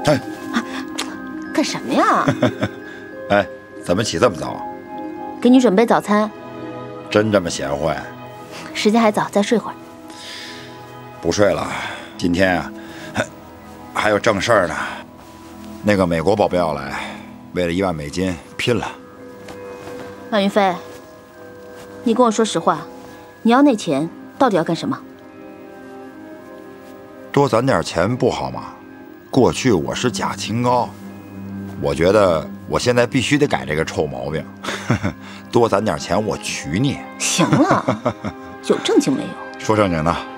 哎， 干什么呀？ 哎，怎么起这么早？ 给你准备早餐。 真这么贤惠？ 时间还早，再睡会儿。 不睡了，今天啊，还有正事儿呢。那个美国保镖要来，为了1万美金拼了。 万云飞，你跟我说实话，你要那钱到底要干什么？ 多攒点钱不好吗？过去我是假清高，我觉得我现在必须得改这个臭毛病。多攒点钱，我娶你。 行了，有正经没有？ 说正经的。